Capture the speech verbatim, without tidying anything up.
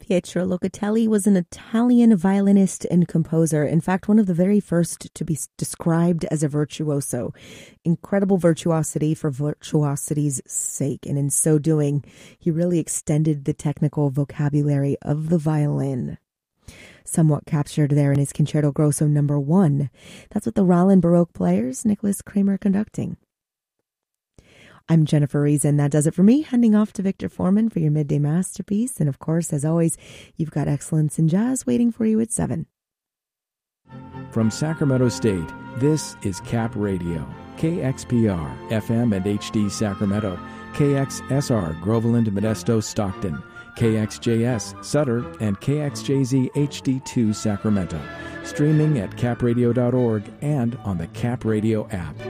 Pietro Locatelli was an Italian violinist and composer. In fact, one of the very first to be described as a virtuoso. Incredible virtuosity for virtuosity's sake. And in so doing, he really extended the technical vocabulary of the violin. Somewhat captured there in his Concerto Grosso number one. That's with the Rollin Baroque players, Nicholas Kramer conducting. I'm Jennifer Reason. That does it for me. Handing off to Victor Foreman for your midday masterpiece. And of course, as always, you've got excellence in jazz waiting for you at seven. From Sacramento State, this is Cap Radio. K X P R, F M and H D Sacramento. K X S R, Groveland, Modesto, Stockton. K X J S, Sutter, and K X J Z H D two Sacramento. Streaming at cap radio dot org and on the Cap Radio app.